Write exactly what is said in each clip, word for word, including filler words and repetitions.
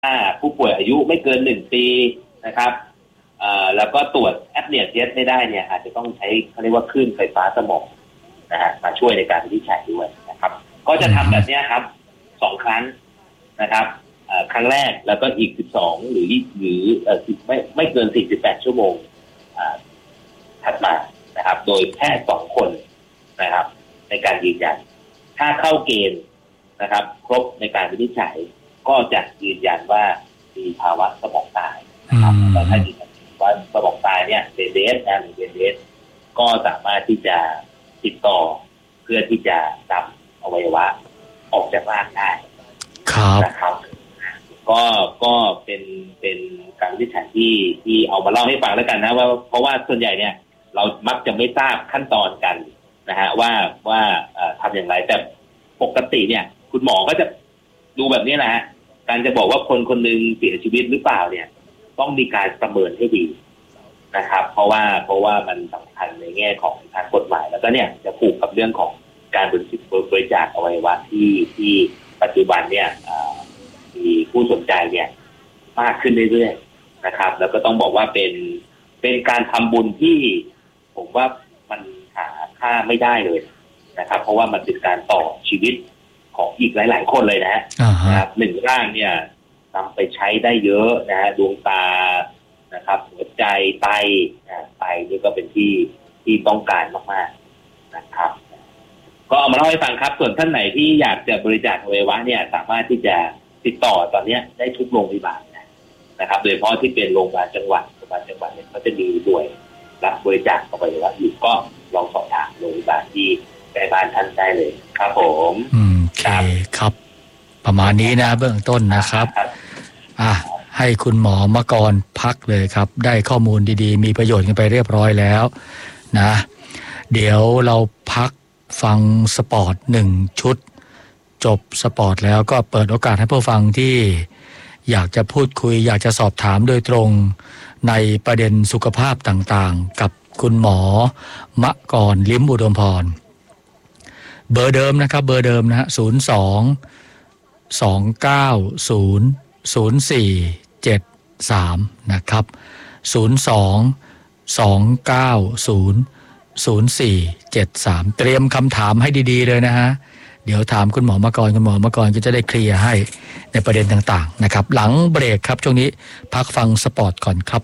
ผู้ป่วยอายุไม่เกินหนึ่งปีนะครับแล้วก็ตรวจแอปเนียเทสไม่ได้เนี่ยอาจจะต้องใช้เขาเรียกว่าคลื่นไฟฟ้าสมองนะฮะมาช่วยในการวินิจฉัยด้วยนะครับก็จะทำแบบนี้ครับสองครั้งนะครับครั้งแรกแล้วก็อีกสิบสองหรือหรือไม่ไม่เกินสี่สิบแปดชั่วโมงถัดมานะครับโดยแพทย์สองคนนะครับในการยืนยันถ้าเข้าเกณฑ์นะครับครบในการวินิจฉัยก็จะยืนยันว่ามีภาวะสมองตายนะครับแต่ถ้ายืนยันว่าสมองตายเนี่ยเดเดสนะหรือเดเดสก็สามารถที่จะติดต่อเพื่อที่จะนำอวัยวะออกจากร่างได้นะครับก็ก็เป็นเป็นการวินิจฉัยที่ที่เอามาเล่าให้ฟังแล้วกันนะว่าเพราะว่าส่วนใหญ่เนี่ยเรามักจะไม่ทราบขั้นตอนกันนะฮะว่าว่าทำอย่างไรแต่ปกติเนี่ยคุณหมอก็จะดูแบบนี้นะฮะการจะบอกว่าคนคนหนึ่งเสียชีวิตหรือเปล่าเนี่ยต้องมีการประเมินให้ดีนะครับเพราะว่าเพราะว่ามันสำคัญในแง่ของทางกฎหมายแล้วก็เนี่ยจะผูกกับเรื่องของการบริจาคอวัยวะที่ที่ปัจจุบันเนี่ยมีผู้สนใจเนี่ยมากขึ้นเรื่อยๆนะครับแล้วก็ต้องบอกว่าเป็นเป็นการทำบุญที่ผมว่ามันหาค่าไม่ได้เลยนะครับเพราะว่ามันเป็นการต่อชีวิตของอีกหลายๆคนเลยนะฮะ uh-huh. นะครับหนึ่งร่างเนี่ยนำไปใช้ได้เยอะนะฮะดวงตานะครับหัวใจไตไตนี่ก็เป็นที่ที่ต้องการมากๆนะครับก็เอามาเล่าให้ฟังครับส่วนท่านไหนที่อยากจะบริจาคอวัยวะเนี่ยสามารถที่จะติดต่อตอนนี้ได้ทุกโรงพยาบาลนะครับโดยเฉพาะที่เป็นโรงพยาบาลจังหวัดโรงพยาบาลจังหวัดเนี่ยก็จะมีหน่วยรับบริจาคอวัยวะอยู่ก็ลองสอบถามโรงพยาบาลที่ใกล้บ้านท่านได้เลยครับผมอืมโอเคครับประมาณนี้นะเบื้องต้นนะครับอ่ะให้คุณหมอมกรพักเลยครับได้ข้อมูลดีๆมีประโยชน์กันไปเรียบร้อยแล้วนะเดี๋ยวเราพักฟังสปอร์ตหนึ่งชุดจบสปอร์ตแล้วก็เปิดโอกาสให้ผู้ฟังที่อยากจะพูดคุยอยากจะสอบถามโดยตรงในประเด็นสุขภาพต่างๆกับคุณหมอมกรลิ้มอุดมพรเบอร์เดิมนะครับเบอร์เดิมนะฮะศูนย์สองสองเก้าศูนย์ศูนย์สี่เจ็ดสามนะครับศูนย์สองสองเก้าศูนย์ศูนย์สี่เจ็ดสามเตรียมคำถามให้ดีๆเลยนะฮะเดี๋ยวถามคุณหมอมกรคุณหมอมกรก็จะได้เคลียร์ให้ในประเด็นต่างๆนะครับหลังเบรกครับช่วงนี้พักฟังสปอร์ตก่อนครับ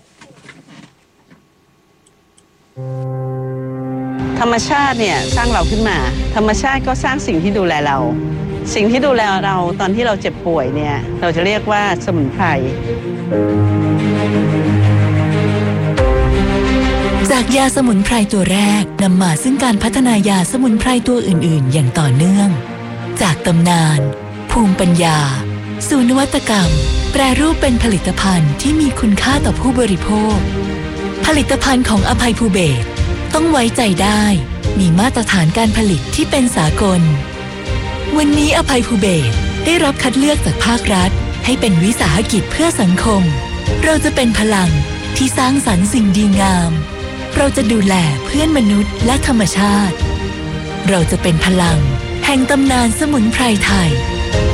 ธรรมชาติเนี่ยสร้างเราขึ้นมาธรรมชาติก็สร้างสิ่งที่ดูแลเราสิ่งที่ดูแลเราตอนที่เราเจ็บป่วยเนี่ยเราจะเรียกว่าสมุนไพรจากยาสมุนไพรตัวแรกนำมาซึ่งการพัฒนายาสมุนไพรตัวอื่นๆอย่างต่อเนื่องจากตำนานภูมิปัญญาสู่นวัตกรรมแปรรูปเป็นผลิตภัณฑ์ที่มีคุณค่าต่อผู้บริโภคผลิตภัณฑ์ของอภัยภูเบศรต้องไว้ใจได้มีมาตรฐานการผลิตที่เป็นสากลวันนี้อภัยภูเบศรได้รับคัดเลือกจากภาครัฐให้เป็นวิสาหกิจเพื่อสังคมเราจะเป็นพลังที่สร้างสรรค์สิ่งดีงามเราจะดูแลเพื่อนมนุษย์และธรรมชาติเราจะเป็นพลังแห่งตำนานสมุนไพรไทย